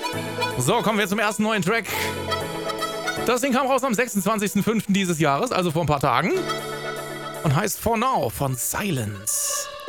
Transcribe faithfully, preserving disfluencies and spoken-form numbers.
So, kommen wir zum ersten neuen Track. Das Ding kam raus am sechsundzwanzigsten fünften dieses Jahres, also vor ein paar Tagen. Und heißt For Now von Silence.